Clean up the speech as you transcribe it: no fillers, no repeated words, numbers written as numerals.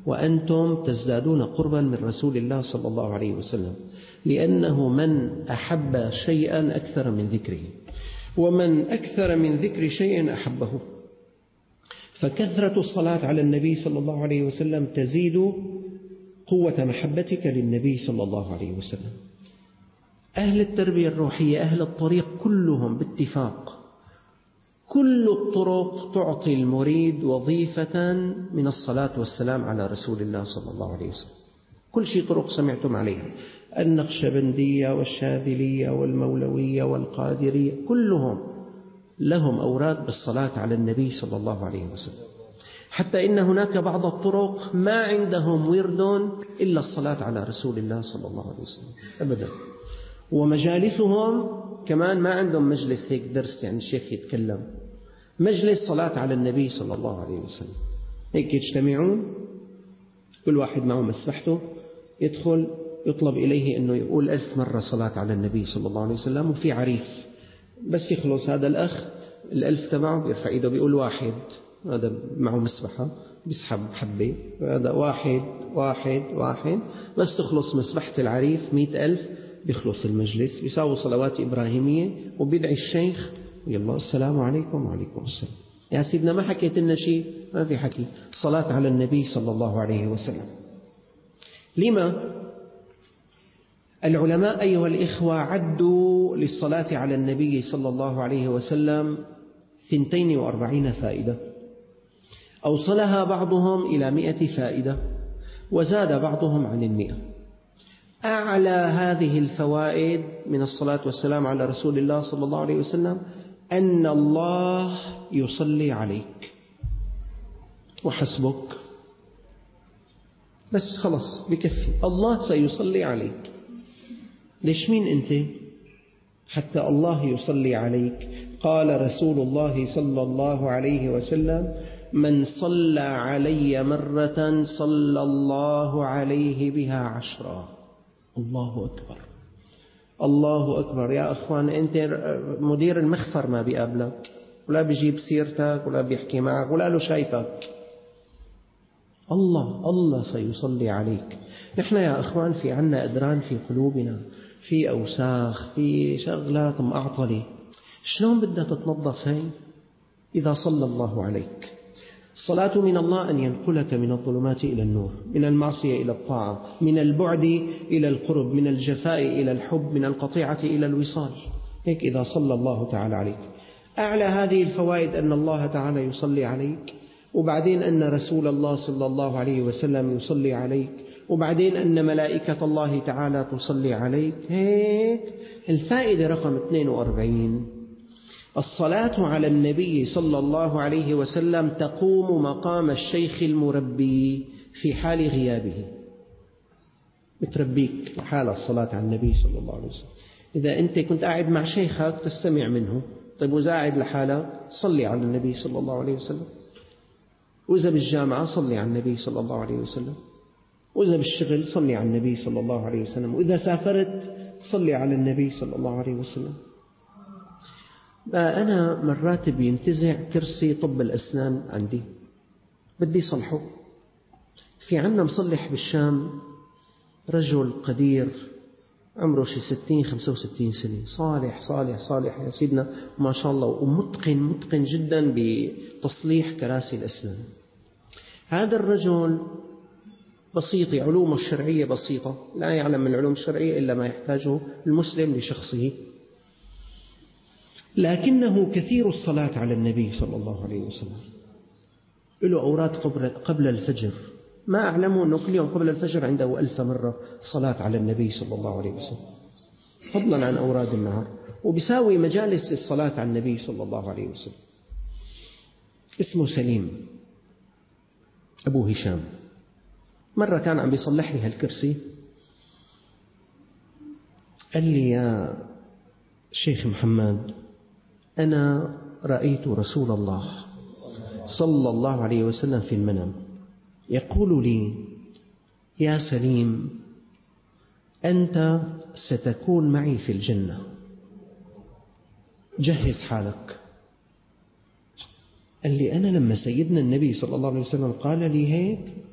وأنتم تزدادون قربا من رسول الله صلى الله عليه وسلم، لأنه من أحب شيئا أكثر من ذكره، ومن أكثر من ذكر شيء أحبه. فكثرة الصلاة على النبي صلى الله عليه وسلم تزيد قوة محبتك للنبي صلى الله عليه وسلم. أهل التربية الروحية، أهل الطريق كلهم باتفاق، كل الطرق تعطي المريد وظيفة من الصلاة والسلام على رسول الله صلى الله عليه وسلم. كل شيء طرق سمعتم عليها، النقشبندية والشاذلية والمولوية والقادرية، كلهم لهم أوراد بالصلاة على النبي صلى الله عليه وسلم. حتى إن هناك بعض الطرق ما عندهم ورد إلا الصلاة على رسول الله صلى الله عليه وسلم أبدا. ومجالسهم كمان ما عندهم مجلس هيك درس يعني الشيخ يتكلم، مجلس صلاة على النبي صلى الله عليه وسلم. هيك يجتمعون، كل واحد معه مسبحته، يدخل يطلب إليه أنه يقول 1000 مرة صلاة على النبي صلى الله عليه وسلم، وفي عريف بس يخلص هذا الأخ 1000 تبعه بيرفع إيده بيقول 1، هذا معه مسبحة بيسحب حبة، هذا 1 1 1، بس تخلص مسبحة العريف 100,000 بيخلص المجلس، بيساوي صلوات إبراهيمية، وبيدعي الشيخ يلا السلام عليكم وعليكم السلام. يا سيدنا ما حكيت لنا شيء؟ ما في حكي، صلاة على النبي صلى الله عليه وسلم. لما؟ العلماء أيها الإخوة عدوا للصلاة على النبي صلى الله عليه وسلم 42 فائدة، أوصلها بعضهم إلى 100 فائدة، وزاد بعضهم عن 100. أعلى هذه الفوائد من الصلاة والسلام على رسول الله صلى الله عليه وسلم أن الله يصلي عليك وحسبك، بس خلص بكفي، الله سيصلي عليك. ليش مين أنت حتى الله يصلي عليك؟ قال رسول الله صلى الله عليه وسلم: من صلى علي مرة صلى الله عليه بها 10. الله أكبر، الله أكبر. يا أخوان، أنت مدير المخفر ما بيقابلك ولا بيجيب سيرتك ولا بيحكي معك ولا له شايفك، الله سيصلي عليك. نحن يا أخوان في عنا أدران في قلوبنا، في أوساخ، في شغلات معطلة، شلون بدها تتنظف هاي؟ إذا صلى الله عليك. الصلاة من الله أن ينقلك من الظلمات إلى النور، من المعصية إلى الطاعة، من البعد إلى القرب، من الجفاء إلى الحب، من القطيعة إلى الوصال. هيك إذا صلى الله تعالى عليك. أعلى هذه الفوائد أن الله تعالى يصلي عليك، وبعدين أن رسول الله صلى الله عليه وسلم يصلي عليك، وبعدين أن ملائكة الله تعالى تصلي عليك. هيك الفائدة رقم 42: الصلاة على النبي صلى الله عليه وسلم تقوم مقام الشيخ المربي في حال غيابه. بتربيك لحال الصلاة على النبي صلى الله عليه وسلم. إذا أنت كنت قاعد مع شيخك تستمع منه، طيب وإذا قاعد لحالك صلي على النبي صلى الله عليه وسلم، وإذا بالجامعة صلي على النبي صلى الله عليه وسلم، وإذا بالشغل صلي على النبي صلى الله عليه وسلم، وإذا سافرت صلي على النبي صلى الله عليه وسلم. أنا مرات بينتزع كرسي طب الأسنان عندي، بدي صلحه. في عنا مصلح بالشام رجل قدير عمره شي 60-65 سنة، صالح صالح صالح يا سيدنا ما شاء الله، ومتقن جدا بتصليح كراسي الأسنان. هذا الرجل بسيط، علومه الشرعية بسيطة، لا يعلم من العلوم الشرعية إلا ما يحتاجه المسلم لشخصه، لكنه كثير الصلاة على النبي صلى الله عليه وسلم. له أوراد قبل الفجر، ما أعلمه أنه كل يوم قبل الفجر عنده 1000 مرة صلاة على النبي صلى الله عليه وسلم، فضلا عن أوراد النهار. وبيساوي مجالس الصلاة على النبي صلى الله عليه وسلم. اسمه سليم أبو هشام. مرة كان عم بيصلح لي هالكرسي، قال لي: يا شيخ محمد، أنا رأيت رسول الله صلى الله عليه وسلم في المنام يقول لي: يا سليم، أنت ستكون معي في الجنة، جهز حالك. قال لي: أنا لما سيدنا النبي صلى الله عليه وسلم قال لي هيك